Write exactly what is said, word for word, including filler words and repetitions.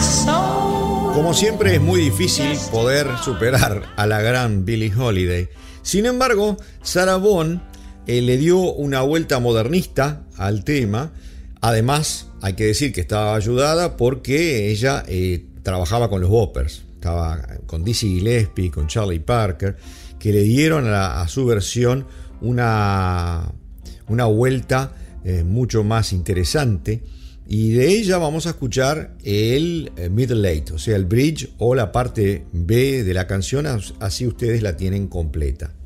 Como siempre es muy difícil poder superar a la gran Billie Holiday. Sin embargo, Sarah Vaughan eh, le dio una vuelta modernista al tema. Además, hay que decir que estaba ayudada porque ella eh, trabajaba con los boppers. Estaba con Dizzy Gillespie, con Charlie Parker, que le dieron a, a su versión una, una vuelta eh, mucho más interesante. Y de ella vamos a escuchar el middle eight, o sea, el bridge o la parte B de la canción, así ustedes la tienen completa.